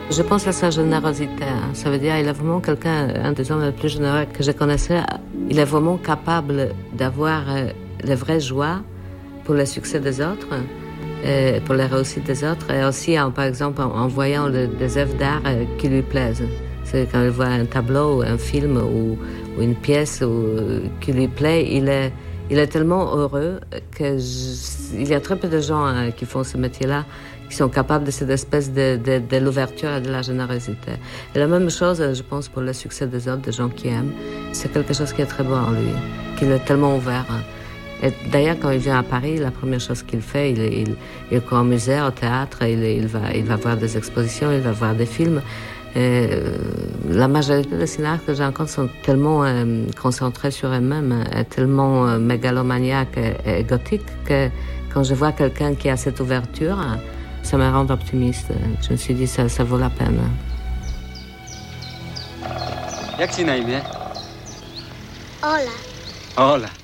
Je pense à sa générosité. Ça veut dire qu'il est vraiment quelqu'un, un des hommes les plus généreux que je connaissais. Il est vraiment capable d'avoir la vraie joie pour le succès des autres, et pour la réussite des autres, et aussi, par exemple, en voyant des œuvres d'art qui lui plaisent. C'est quand il voit un tableau, un film ou une pièce qui lui plaît, il est tellement heureux qu'il y a très peu de gens qui font ce métier-là, qui sont capables de cette espèce de l'ouverture et de la générosité. Et la même chose, je pense, pour le succès des autres, des gens qui aiment. C'est quelque chose qui est très beau en lui, qu'il est tellement ouvert. Et d'ailleurs, quand il vient à Paris, la première chose qu'il fait, il court au musée, au théâtre, il va voir des expositions, il va voir des films. Et la majorité des cinéastes que je rencontre sont tellement concentrés sur eux-mêmes, et tellement mégalomaniaques et égotiques que quand je vois quelqu'un qui a cette ouverture, ça me rend optimiste. Je me suis dit, ça vaut la peine. Jak si na imię? Ola. Ola.